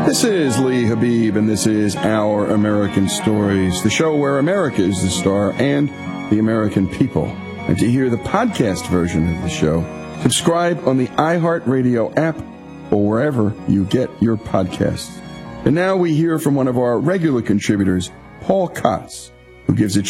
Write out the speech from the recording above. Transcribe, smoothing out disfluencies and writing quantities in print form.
This is Lee Habib, and this is Our American Stories, the show where America is the star and the American people. And to hear the podcast version of the show, subscribe on the iHeartRadio app or wherever you get your podcasts. And now we hear from one of our regular contributors, Paul Kotz, who gives a